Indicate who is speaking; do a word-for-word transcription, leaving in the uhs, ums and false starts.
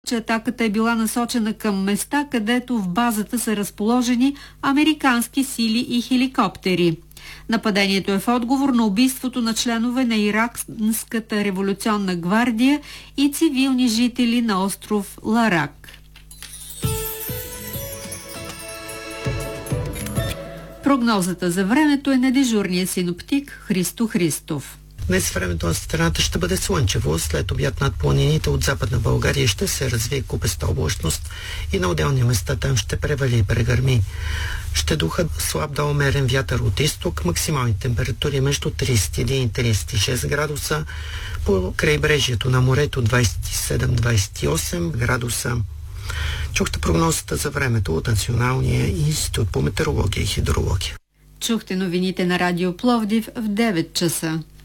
Speaker 1: че атаката е била насочена към места, където в базата са разположени американски сили и хеликоптери. Нападението е в отговор на убийството на членове на Иракската революционна гвардия и цивилни жители на остров Ларак. Прогнозата за времето е на дежурния синоптик Христо Христов.
Speaker 2: Днес времето на страната ще бъде слънчево, след обяд над планините от Западна България ще се развие купеста облачност и на отделни места там ще превали и прегърми. Ще духа слаб до умерен вятър от изток, максимални температури между тридесет и един и тридесет и шест градуса, по крайбрежието на морето двадесет и седем до двадесет и осем градуса. Чухте прогнозата за времето от Националния институт по метеорология и хидрология.
Speaker 1: Чухте новините на Радио Пловдив в девет часа.